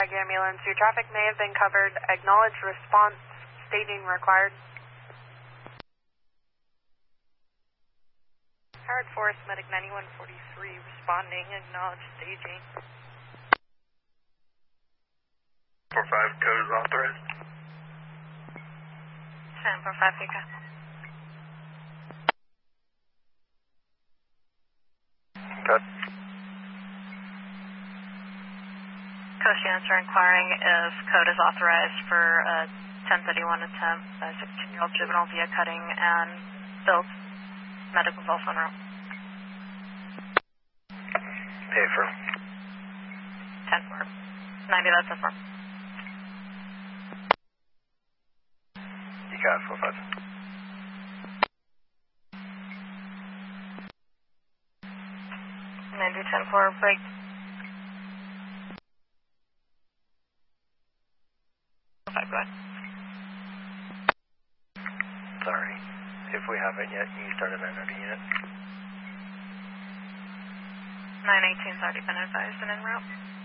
Mag ambulance. Your traffic may have been covered. Acknowledge response. Staging required. Howard Forest Medic 9143 responding. Acknowledge staging. 45 code is authorized. 1045 Pika. Cut. Coast units are inquiring if code is authorized for 1031 attempt. A 16-year-old juvenile via cutting and built. Medical is also en route. Pay for 10-4. 90, that's 10-4. You got 45. 90, 10-4, break. Go ahead. Sorry. If we haven't yet, can you start a 900 unit? 918's already been advised and en route.